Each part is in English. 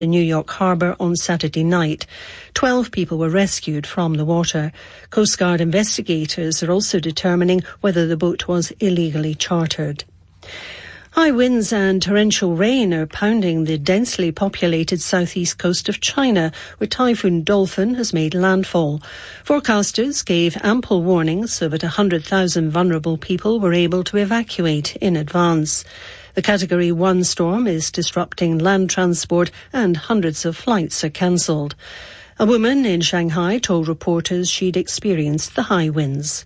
in New York Harbour on Saturday night. 12 people were rescued from the water. Coast Guard investigators are also determining whether the boat was illegally chartered. High winds and torrential rain are pounding the densely populated southeast coast of China, where Typhoon Dolphin has made landfall. Forecasters gave ample warnings so that 100,000 vulnerable people were able to evacuate in advance. The Category 1 storm is disrupting land transport and hundreds of flights are cancelled. A woman in Shanghai told reporters she'd experienced the high winds.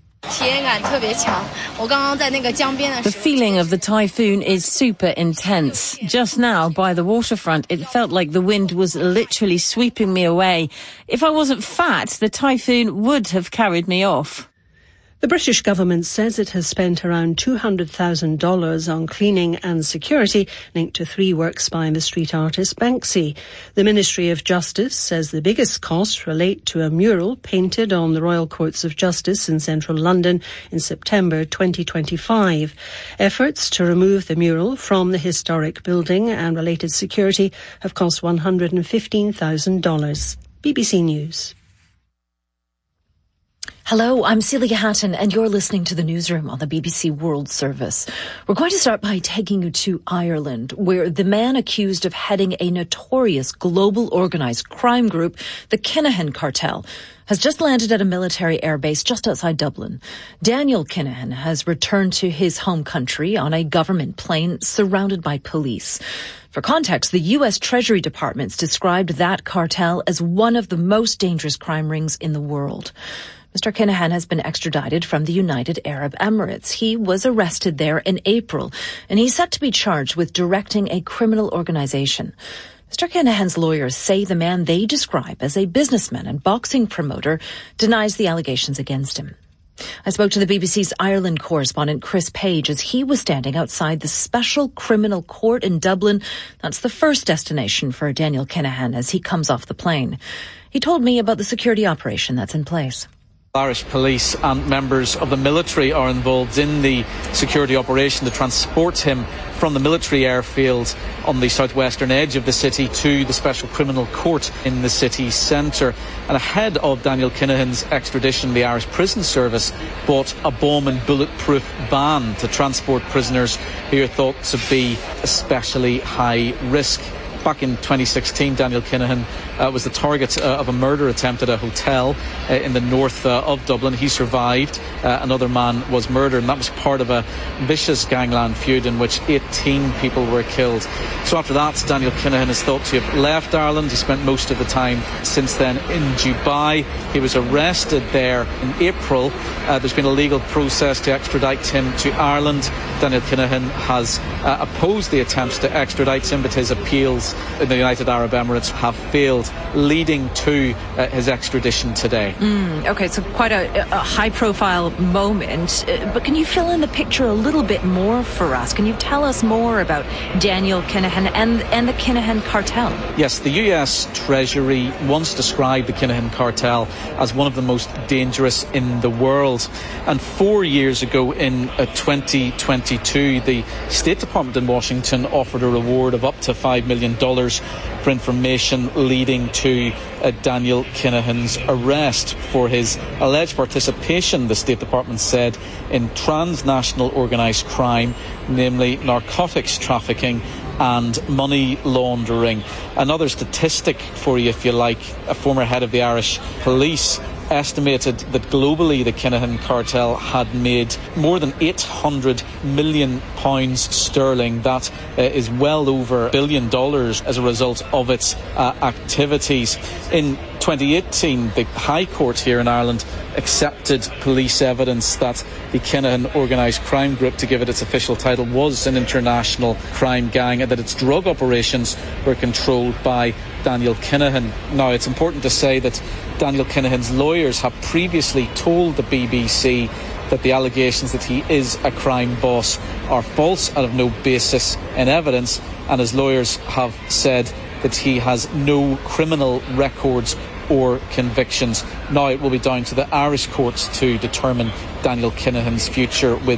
The feeling of the typhoon is super intense. Just now, by the waterfront, it felt like the wind was literally sweeping me away. If I wasn't fat, the typhoon would have carried me off. The British government says it has spent around $200,000 on cleaning and security linked to 3 works by the street artist Banksy. The Ministry of Justice says the biggest costs relate to a mural painted on the Royal Courts of Justice in central London in September 2025. Efforts to remove the mural from the historic building and related security have cost $115,000. BBC News. Hello, I'm Celia Hatton, and you're listening to the newsroom on the BBC World Service. We're going to start by taking you to Ireland, where the man accused of heading a notorious global organised crime group, the Kinahan Cartel, has just landed at a military airbase just outside Dublin. Daniel Kinahan has returned to his home country on a government plane surrounded by police. For context, the U.S. Treasury Department's described that cartel as one of the most dangerous crime rings in the world. Mr. Kinahan has been extradited from the United Arab Emirates. He was arrested there in April, and he's set to be charged with directing a criminal organisation. Mr. Kinahan's lawyers say the man they describe as a businessman and boxing promoter denies the allegations against him. I spoke to the BBC's Ireland correspondent Chris Page as he was standing outside the Special Criminal Court in Dublin. That's the first destination for Daniel Kinahan as he comes off the plane. He told me about the security operation that's in place. Irish police and members of the military are involved in the security operation to transport him from the military airfield on the southwestern edge of the city to the Special Criminal Court in the city centre. And ahead of Daniel Kinahan's extradition, the Irish Prison Service bought a bomb and bulletproof van to transport prisoners who are thought to be especially high risk. Back in 2016, Daniel Kinahan was the target of a murder attempt at a hotel in the north of Dublin. He survived. Another man was murdered, and that was part of a vicious gangland feud in which 18 people were killed. So after that, Daniel Kinahan is thought to have left Ireland. He spent most of the time since then in Dubai. He was arrested there in April. There's been a legal process to extradite him to Ireland. Daniel Kinahan has opposed the attempts to extradite him, but his appeals in the United Arab Emirates have failed, leading to his extradition today. Okay, so quite a high-profile moment. But can you fill in the picture a little bit more for us? Can you tell us more about Daniel Kinahan and the Kinahan Cartel? Yes, the US Treasury once described the Kinahan Cartel as one of the most dangerous in the world. And 4 years ago, in 2022, the State Department in Washington offered a reward of up to $5 million for information leading to Daniel Kinahan's arrest for his alleged participation, the State Department said, in transnational organised crime, namely narcotics trafficking and money laundering. Another statistic for you, if you like, a former head of the Irish police estimated that globally the Kinahan cartel had made more than £800 million sterling. That is well over $1 billion as a result of its activities. In 2018, the High Court here in Ireland accepted police evidence that the Kinahan organised crime group, to give it its official title, was an international crime gang and that its drug operations were controlled by Daniel Kinahan. Now, it's important to say that Daniel Kinahan's lawyers have previously told the BBC that the allegations that he is a crime boss are false and have no basis in evidence, and his lawyers have said that he has no criminal records or convictions. Now it will be down to the Irish courts to determine Daniel Kinahan's future with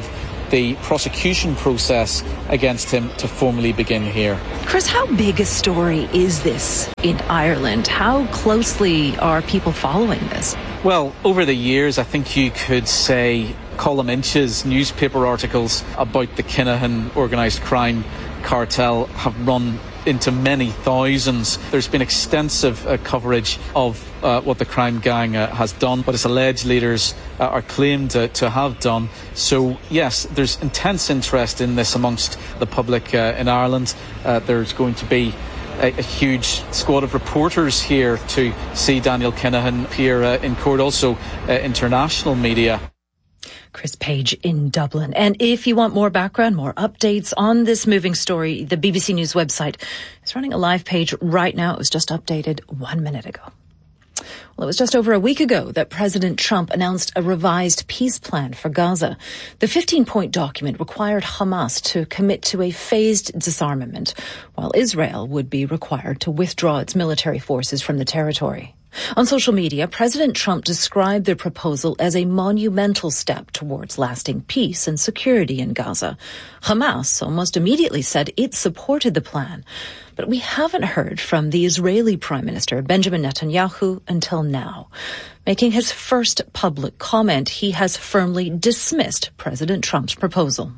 the prosecution process against him to formally begin here. Chris, how big a story is this in Ireland? How closely are people following this? Well, over the years, I think you could say column inches, newspaper articles about the Kinahan organised crime cartel have run into many thousands. There's been extensive coverage of what the crime gang has done, what its alleged leaders are claimed to have done. So, yes, there's intense interest in this amongst the public in Ireland. There's going to be a huge squad of reporters here to see Daniel Kinahan appear in court, also international media. Chris Page in Dublin. And if you want more background, more updates on this moving story, the BBC News website is running a live page right now. It was just updated 1 minute ago. Well, it was just over a week ago that President Trump announced a revised peace plan for Gaza. The 15-point document required Hamas to commit to a phased disarmament, while Israel would be required to withdraw its military forces from the territory. On social media, President Trump described the proposal as a monumental step towards lasting peace and security in Gaza. Hamas almost immediately said it supported the plan. But we haven't heard from the Israeli Prime Minister, Benjamin Netanyahu, until now. Making his first public comment, he has firmly dismissed President Trump's proposal.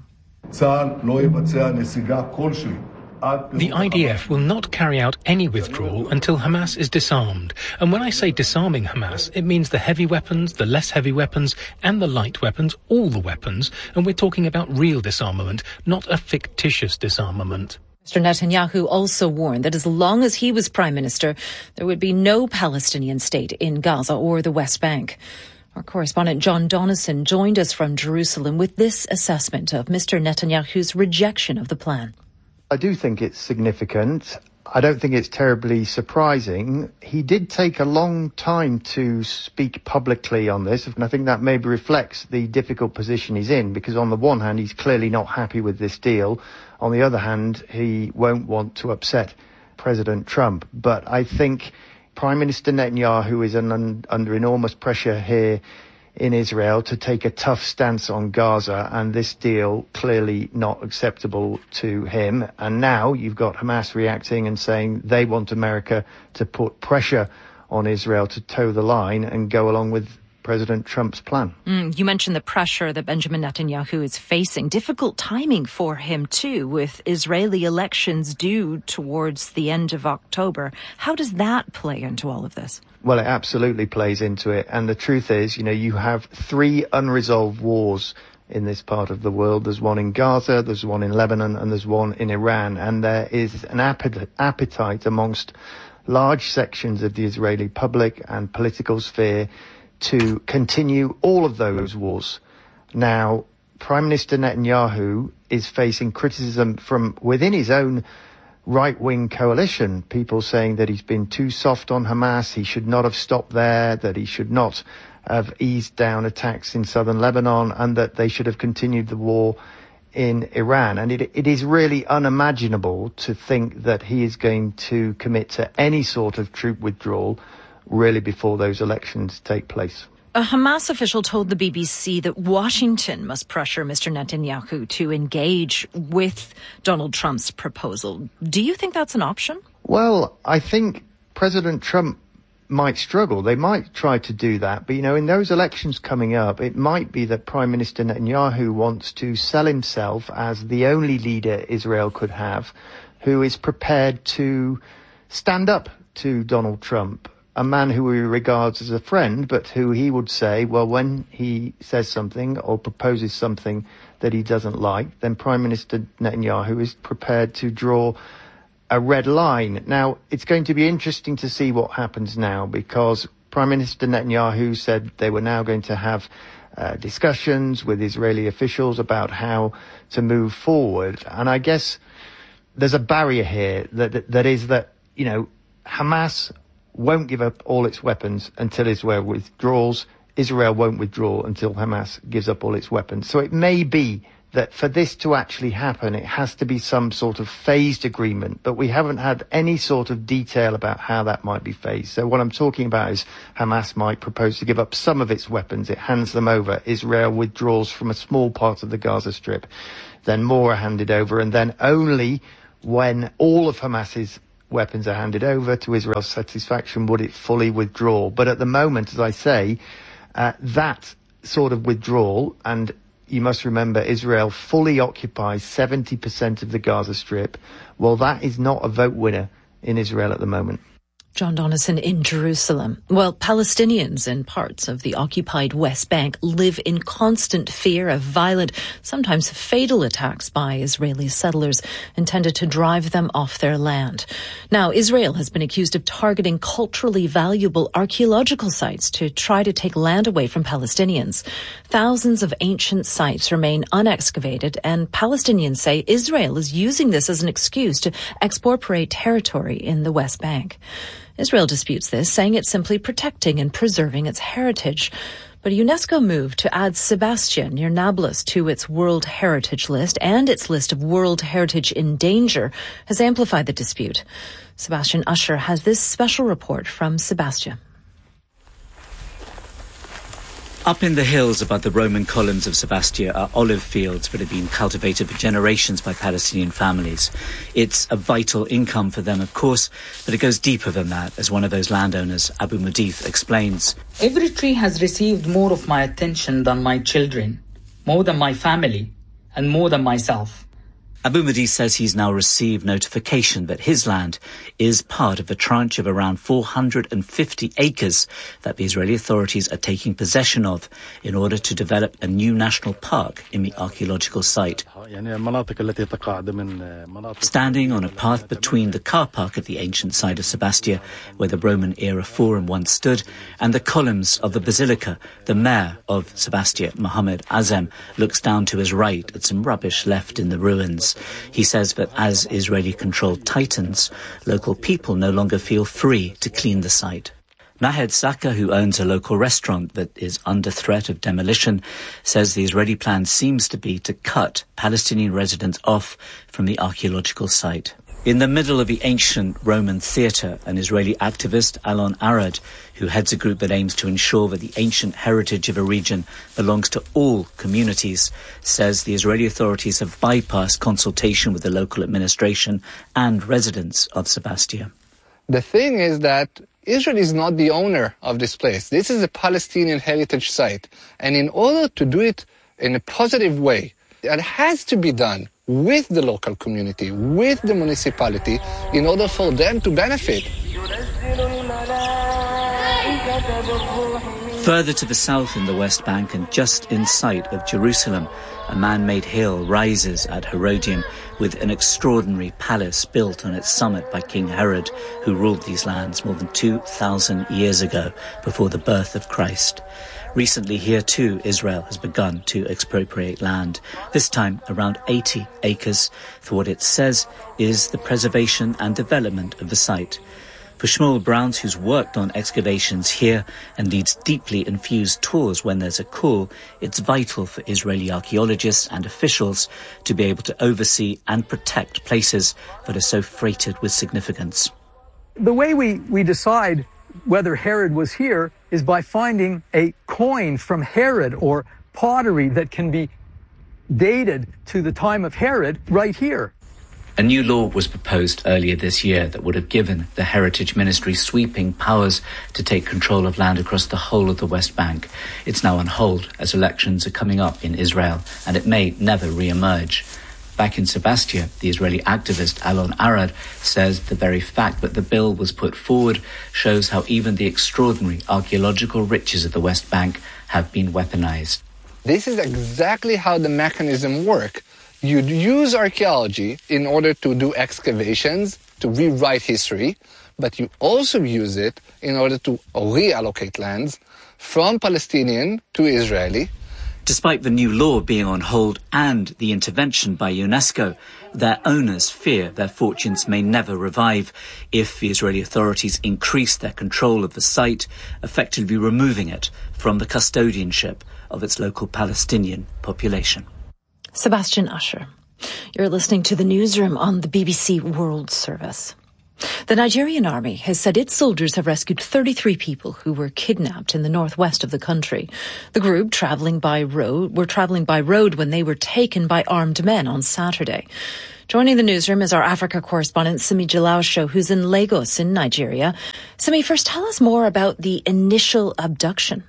The IDF will not carry out any withdrawal until Hamas is disarmed. And when I say disarming Hamas, it means the heavy weapons, the less heavy weapons, and the light weapons, all the weapons. And we're talking about real disarmament, not a fictitious disarmament. Mr. Netanyahu also warned that as long as he was Prime Minister, there would be no Palestinian state in Gaza or the West Bank. Our correspondent John Donison joined us from Jerusalem with this assessment of Mr. Netanyahu's rejection of the plan. I do think it's significant. I don't think it's terribly surprising. He did take a long time to speak publicly on this, and I think that maybe reflects the difficult position he's in, because on the one hand, he's clearly not happy with this deal. On the other hand, he won't want to upset President Trump. But I think Prime Minister Netanyahu is under enormous pressure here in Israel to take a tough stance on Gaza, and this deal clearly not acceptable to him. And now you've got Hamas reacting and saying they want America to put pressure on Israel to toe the line and go along with President Trump's plan. You mentioned the pressure that Benjamin Netanyahu is facing. Difficult timing for him, too, with Israeli elections due towards the end of October. How does that play into all of this? Well, it absolutely plays into it. And the truth is, you have 3 unresolved wars in this part of the world. There's one in Gaza, there's one in Lebanon, and there's one in Iran. And there is an appetite amongst large sections of the Israeli public and political sphere to continue all of those wars. Now, Prime Minister Netanyahu is facing criticism from within his own right-wing coalition, people saying that he's been too soft on Hamas, he should not have stopped there, that he should not have eased down attacks in southern Lebanon, and that they should have continued the war in Iran. And it is really unimaginable to think that he is going to commit to any sort of troop withdrawal really before those elections take place. A Hamas official told the BBC that Washington must pressure Mr. Netanyahu to engage with Donald Trump's proposal. Do you think that's an option? Well, I think President Trump might struggle. They might try to do that. But, in those elections coming up, it might be that Prime Minister Netanyahu wants to sell himself as the only leader Israel could have who is prepared to stand up to Donald Trump, a man who he regards as a friend, but who he would say, well, when he says something or proposes something that he doesn't like, then Prime Minister Netanyahu is prepared to draw a red line. Now, it's going to be interesting to see what happens now, because Prime Minister Netanyahu said they were now going to have discussions with Israeli officials about how to move forward. And I guess there's a barrier here that is that, Hamas won't give up all its weapons until Israel withdraws. Israel won't withdraw until Hamas gives up all its weapons. So it may be that for this to actually happen, it has to be some sort of phased agreement, but we haven't had any sort of detail about how that might be phased. So what I'm talking about is Hamas might propose to give up some of its weapons. It hands them over. Israel withdraws from a small part of the Gaza Strip. Then more are handed over, and then only when all of Hamas's weapons are handed over to Israel's satisfaction would it fully withdraw. But at the moment, as I say, that sort of withdrawal, and you must remember Israel fully occupies 70% of the Gaza Strip. Well, that is not a vote winner in Israel at the moment. John Donnison in Jerusalem. Well, Palestinians in parts of the occupied West Bank live in constant fear of violent, sometimes fatal attacks by Israeli settlers intended to drive them off their land. Now, Israel has been accused of targeting culturally valuable archaeological sites to try to take land away from Palestinians. Thousands of ancient sites remain unexcavated, and Palestinians say Israel is using this as an excuse to expropriate territory in the West Bank. Israel disputes this, saying it's simply protecting and preserving its heritage. But a UNESCO move to add Sebastia near Nablus to its World Heritage List and its list of World Heritage in Danger has amplified the dispute. Sebastian Usher has this special report from Sebastia. Up in the hills above the Roman columns of Sebastia are olive fields that have been cultivated for generations by Palestinian families. It's a vital income for them, of course, but it goes deeper than that, as one of those landowners, Abu Mudith, explains. Every tree has received more of my attention than my children, more than my family, and more than myself. Abu Mudith says he's now received notification that his land is part of a tranche of around 450 acres that the Israeli authorities are taking possession of in order to develop a new national park in the archaeological site. Standing on a path between the car park at the ancient site of Sebastia, where the Roman-era forum once stood, and the columns of the basilica, the mayor of Sebastia, Mohammed Azem, looks down to his right at some rubbish left in the ruins. He says that as Israeli control tightens, local people no longer feel free to clean the site. Nahed Saka, who owns a local restaurant that is under threat of demolition, says the Israeli plan seems to be to cut Palestinian residents off from the archaeological site. In the middle of the ancient Roman theatre, an Israeli activist, Alon Arad, who heads a group that aims to ensure that the ancient heritage of a region belongs to all communities, says the Israeli authorities have bypassed consultation with the local administration and residents of Sebastia. The thing is that Israel is not the owner of this place. This is a Palestinian heritage site. And in order to do it in a positive way, it has to be done with the local community, with the municipality, in order for them to benefit. Further to the south in the West Bank and just in sight of Jerusalem, a man-made hill rises at Herodium with an extraordinary palace built on its summit by King Herod, who ruled these lands more than 2,000 years ago, before the birth of Christ. Recently here too, Israel has begun to expropriate land, this time around 80 acres, for what it says is the preservation and development of the site. For Shmuel Browns, who's worked on excavations here and leads deeply infused tours when there's a call, it's vital for Israeli archaeologists and officials to be able to oversee and protect places that are so freighted with significance. The way we decide whether Herod was here is by finding a coin from Herod or pottery that can be dated to the time of Herod right here. A new law was proposed earlier this year that would have given the Heritage Ministry sweeping powers to take control of land across the whole of the West Bank. It's now on hold as elections are coming up in Israel, and it may never re-emerge. Back in Sebastia, the Israeli activist Alon Arad says the very fact that the bill was put forward shows how even the extraordinary archaeological riches of the West Bank have been weaponized. This is exactly how the mechanism works. You use archaeology in order to do excavations, to rewrite history, but you also use it in order to reallocate lands from Palestinian to Israeli. Despite the new law being on hold and the intervention by UNESCO, their owners fear their fortunes may never revive if the Israeli authorities increase their control of the site, effectively removing it from the custodianship of its local Palestinian population. Sebastian Usher. You're listening to the newsroom on the BBC World Service. The Nigerian army has said its soldiers have rescued 33 people who were kidnapped in the northwest of the country. The group were travelling by road when they were taken by armed men on Saturday. Joining the newsroom is our Africa correspondent, Simi Jalausho, who's in Lagos in Nigeria. Simi, first tell us more about the initial abduction.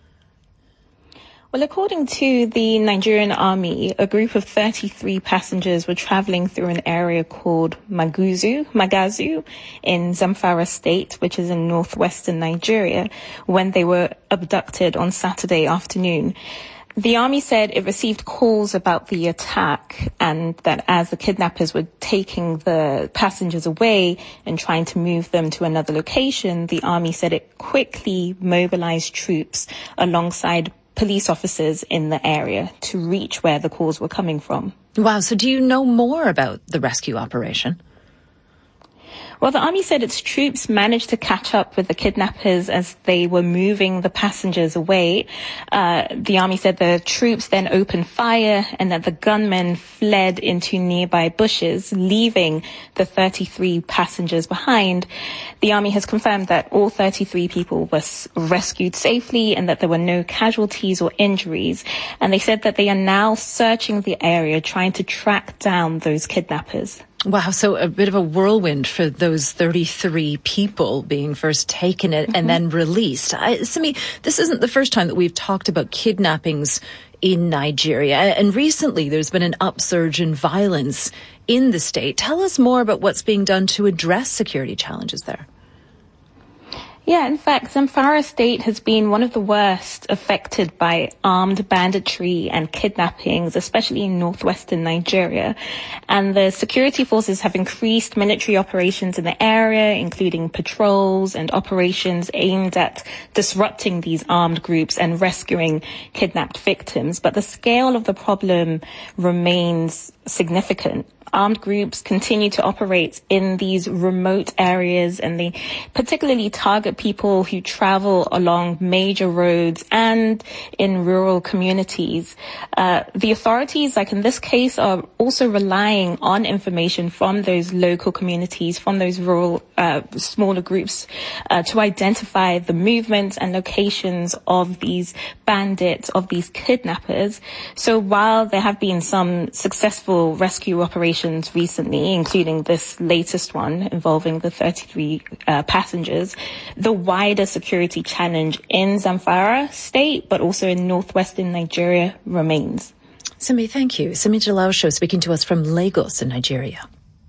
Well, according to the Nigerian army, a group of 33 passengers were traveling through an area called Magazu in Zamfara state, which is in northwestern Nigeria, when they were abducted on Saturday afternoon. The army said it received calls about the attack and that as the kidnappers were taking the passengers away and trying to move them to another location, the army said it quickly mobilized troops alongside police officers in the area to reach where the calls were coming from. Wow, so do you know more about the rescue operation? Well, the army said its troops managed to catch up with the kidnappers as they were moving the passengers away. The army said the troops then opened fire and that the gunmen fled into nearby bushes, leaving the 33 passengers behind. The army has confirmed that all 33 people were rescued safely and that there were no casualties or injuries. And they said that they are now searching the area, trying to track down those kidnappers. Wow, so a bit of a whirlwind for those 33 people being first taken and then released. Simi, this isn't the first time that we've talked about kidnappings in Nigeria. And recently there's been an upsurge in violence in the state. Tell us more about what's being done to address security challenges there. Yeah, in fact, Zamfara state has been one of the worst affected by armed banditry and kidnappings, especially in northwestern Nigeria. And the security forces have increased military operations in the area, including patrols and operations aimed at disrupting these armed groups and rescuing kidnapped victims. But the scale of the problem remains significant. Armed groups continue to operate in these remote areas, and they particularly target people who travel along major roads and in rural communities. The authorities, like in this case, are also relying on information from those local communities, from those rural, smaller groups, to identify the movements and locations of these bandits, of these kidnappers. So while there have been some successful rescue operations recently, including this latest one involving the 33 passengers, the wider security challenge in Zamfara state, but also in northwestern Nigeria, remains. Simi, thank you. Simi Jalausho speaking to us from Lagos in Nigeria.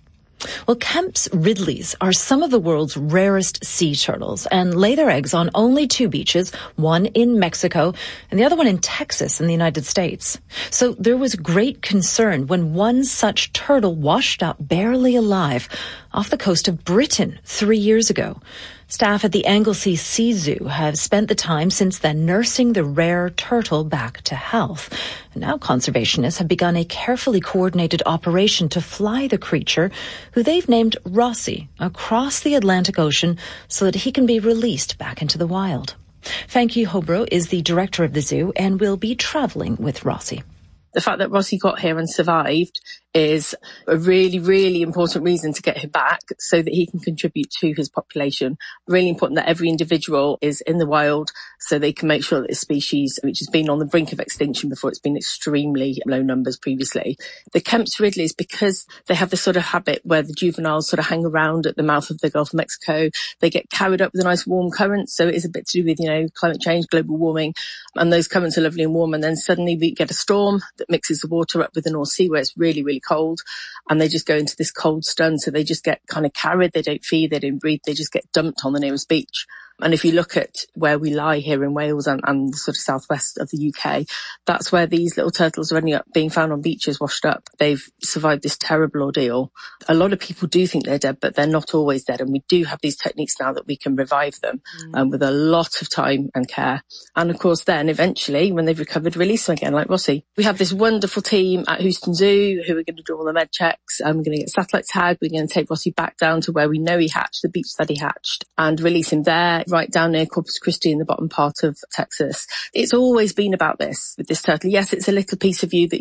Well, Kemp's Ridleys are some of the world's rarest sea turtles and lay their eggs on only two beaches, one in Mexico and the other one in Texas in the United States. So there was great concern when one such turtle washed up barely alive off the coast of Britain 3 years ago. Staff at the Anglesey Sea Zoo have spent the time since then nursing the rare turtle back to health. And now conservationists have begun a carefully coordinated operation to fly the creature, who they've named Rossi, across the Atlantic Ocean so that he can be released back into the wild. Frankie Hobro is the director of the zoo and will be travelling with Rossi. The fact that Rossi got here and survived is a really, really important reason to get him back so that he can contribute to his population. Really important that every individual is in the wild so they can make sure that this species, which has been on the brink of extinction before, it's been extremely low numbers previously. The Kemp's Ridleys, because they have this sort of habit where the juveniles sort of hang around at the mouth of the Gulf of Mexico, they get carried up with a nice warm current. So it is a bit to do with, climate change, global warming, and those currents are lovely and warm. And then suddenly we get a storm that mixes the water up with the North Sea where it's really, really cold, and they just go into this cold stun. So they just get kind of carried. They don't feed, they don't breathe. They just get dumped on the nearest beach. And if you look at where we lie here in Wales and the sort of southwest of the UK, that's where these little turtles are ending up being found on beaches, washed up. They've survived this terrible ordeal. A lot of people do think they're dead, but they're not always dead. And we do have these techniques now that we can revive them with a lot of time and care. And of course, then eventually, when they've recovered, release them again, like Rossi. We have this wonderful team at Houston Zoo who are going to do all the med checks. We're going to get satellite tag. We're going to take Rossi back down to where we know he hatched, the beach that he hatched, and release him there, right down near Corpus Christi in the bottom part of Texas. It's always been about this with this turtle. Yes, it's a little piece of you that you've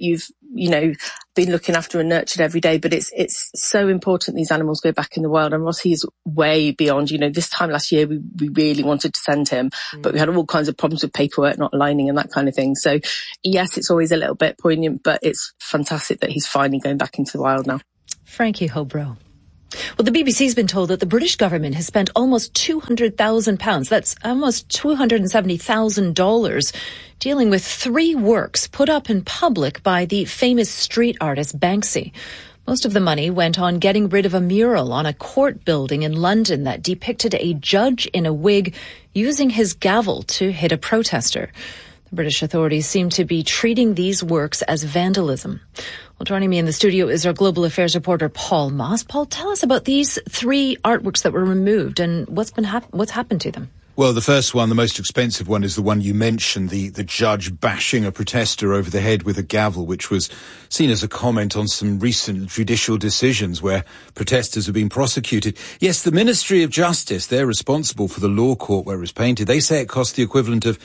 been looking after and nurtured every day, but it's so important these animals go back in the wild. And Rossi is way beyond, this time last year we really wanted to send him, but we had all kinds of problems with paperwork not aligning and that kind of thing. So yes, it's always a little bit poignant, but it's fantastic that he's finally going back into the wild now. Frankie Hobro. Well, the BBC's been told that the British government has spent almost £200,000, that's almost $270,000, dealing with 3 works put up in public by the famous street artist Banksy. Most of the money went on getting rid of a mural on a court building in London that depicted a judge in a wig using his gavel to hit a protester. The British authorities seem to be treating these works as vandalism. Well, joining me in the studio is our global affairs reporter, Paul Moss. Paul, tell us about these 3 artworks that were removed and what's happened to them. Well, the first one, the most expensive one, is the one you mentioned, the judge bashing a protester over the head with a gavel, which was seen as a comment on some recent judicial decisions where protesters have been prosecuted. Yes, the Ministry of Justice, they're responsible for the law court where it was painted. They say it cost the equivalent of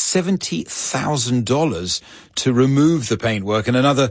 $70,000 to remove the paintwork and another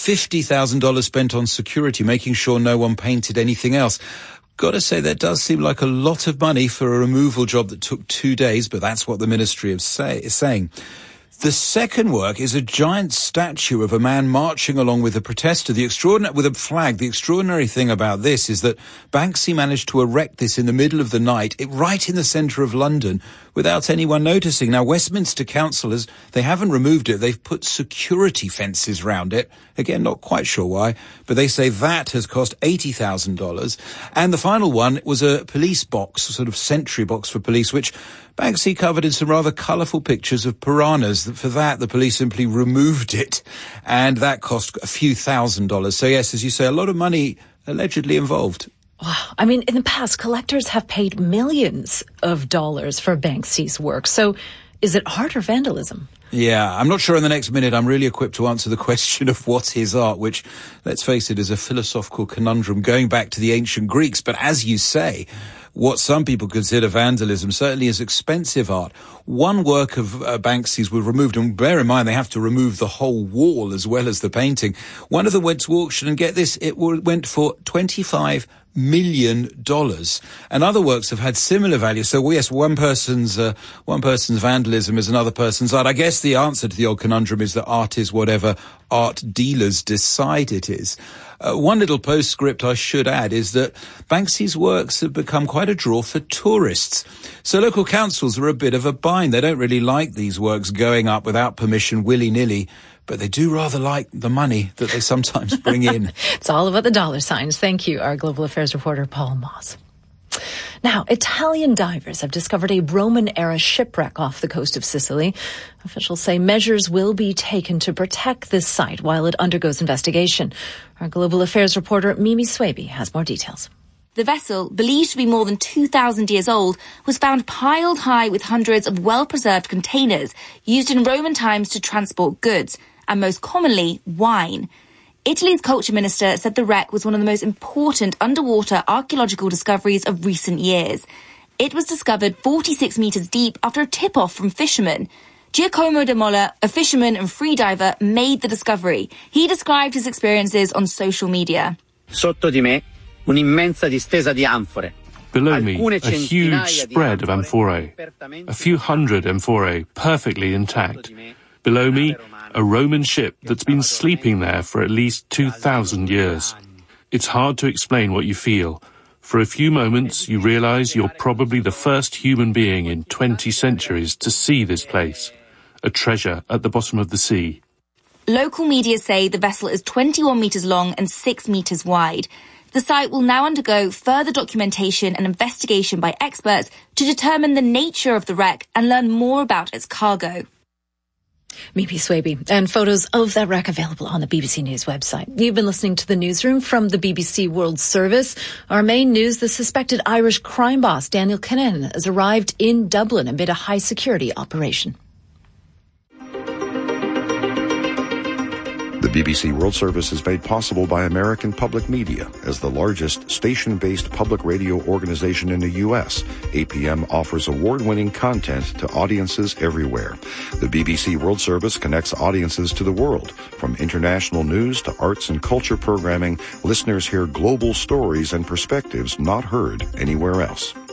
$50,000 spent on security, making sure no one painted anything else. Got to say, that does seem like a lot of money for a removal job that took 2 days, but that's what the Ministry is saying. The second work is a giant statue of a man marching along with a protester, with a flag. The extraordinary thing about this is that Banksy managed to erect this in the middle of the night, right in the centre of London, without anyone noticing. Now, Westminster Council, they haven't removed it. They've put security fences round it. Again, not quite sure why, but they say that has cost $80,000. And the final one was a police box, a sort of sentry box for police, which Banksy covered in some rather colourful pictures of piranhas. For that, the police simply removed it, and that cost a few $1,000s. So yes, as you say, a lot of money allegedly involved. Wow. I mean, in the past, collectors have paid millions of dollars for Banksy's work. So is it art or vandalism? Yeah, I'm not sure in the next minute I'm really equipped to answer the question of what's his art, which, let's face it, is a philosophical conundrum going back to the ancient Greeks. But as you say, what some people consider vandalism certainly is expensive art. One work of Banksy's was removed, and bear in mind they have to remove the whole wall as well as the painting. One of them went to auction, and get this, it went for $25 million. And other works have had similar value. So well, yes, one person's vandalism is another person's art. I guess the answer to the old conundrum is that art is whatever art dealers decide it is. One little postscript I should add is that Banksy's works have become quite a draw for tourists. So local councils are a bit of a bind. They don't really like these works going up without permission willy-nilly, but they do rather like the money that they sometimes bring in. It's all about the dollar signs. Thank you, our global affairs reporter, Paul Moss. Now, Italian divers have discovered a Roman-era shipwreck off the coast of Sicily. Officials say measures will be taken to protect this site while it undergoes investigation. Our global affairs reporter, Mimi Swaby, has more details. The vessel, believed to be more than 2,000 years old, was found piled high with hundreds of well-preserved containers used in Roman times to transport goods, and most commonly, wine. Italy's culture minister said the wreck was one of the most important underwater archaeological discoveries of recent years. It was discovered 46 metres deep after a tip-off from fishermen. Giacomo de Mola, a fisherman and freediver, made the discovery. He described his experiences on social media. Sotto di me, un'immensa distesa di anfore. Below me, a huge spread of amphorae, a few hundred amphorae perfectly intact. Below me, a Roman ship that's been sleeping there for at least 2,000 years. It's hard to explain what you feel. For a few moments, you realize you're probably the first human being in 20 centuries to see this place, a treasure at the bottom of the sea. Local media say the vessel is 21 metres long and 6 metres wide. The site will now undergo further documentation and investigation by experts to determine the nature of the wreck and learn more about its cargo. Mimi Swaby, and photos of that wreck available on the BBC News website. You've been listening to the newsroom from the BBC World Service. Our main news, the suspected Irish crime boss Daniel Kinahan has arrived in Dublin amid a high-security operation. The BBC World Service is made possible by American Public Media. As the largest station-based public radio organization in the U.S., APM offers award-winning content to audiences everywhere. The BBC World Service connects audiences to the world. From international news to arts and culture programming, listeners hear global stories and perspectives not heard anywhere else.